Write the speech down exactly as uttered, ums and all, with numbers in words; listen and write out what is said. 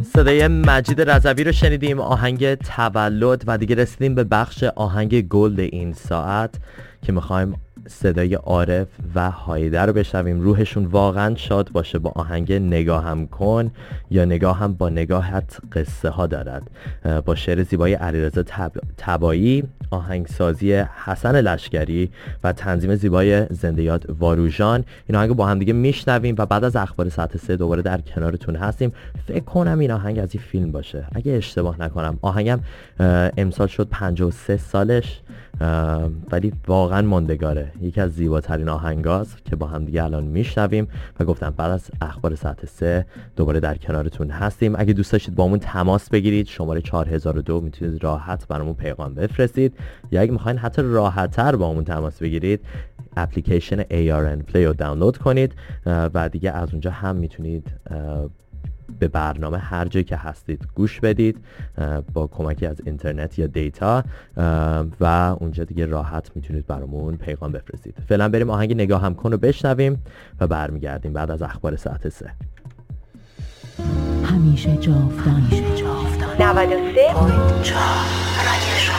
صدای مجید رضوی رو شنیدیم، آهنگ تولد، و دیگه رسیدیم به بخش آهنگ گلد این ساعت که میخوایم صدای عارف و هایده رو بشنویم. روحشون واقعا شاد باشه با آهنگ نگاهم کن یا نگاهم با نگاهت قصه ها دارد، با شعر زیبای علیرضا تب... تبایی، آهنگسازی حسن لشکری و تنظیم زیبای زنده یاد واروژان. این آهنگ با هم دیگه میشنویم و بعد از اخبار ساعت سه دوباره در کنارتون هستیم. فکر کنم این آهنگ از این فیلم باشه اگه اشتباه نکنم. آهنگم امسال شد پنجاه و سه سالش، ولی واقعا ماندگاره. یکی از زیباترین آهنگاست که با هم دیگه الان میشنویم و گفتم بعد از اخبار ساعت سه دوباره در کنارتون هستیم. اگه دوست داشتید با همون تماس بگیرید، شماره چهار هزار و دو میتونید راحت برامون پیغام بفرستید، یا اگه میخواین حتی راحت‌تر با همون تماس بگیرید، اپلیکیشن ای آر ان Play رو دانلود کنید و دیگه از اونجا هم میتونید به برنامه هر جایی که هستید گوش بدید با کمکی از اینترنت یا دیتا، و اونجا دیگه راحت میتونید برامون پیغام بفرستید. فعلا بریم آهنگ نگاهم کن رو بشنویم و برمیگردیم بعد از اخبار ساعت سه. همیشه جاودان، نود و سه و چهار رادیو شما.